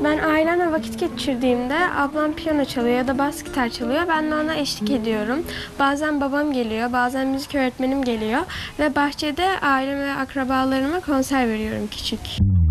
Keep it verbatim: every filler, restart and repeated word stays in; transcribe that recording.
Ben ailemle vakit geçirdiğimde ablam piyano çalıyor ya da bas gitar çalıyor. Ben de ona eşlik ediyorum. Bazen babam geliyor, bazen müzik öğretmenim geliyor ve bahçede aileme ve akrabalarıma konser veriyorum küçük.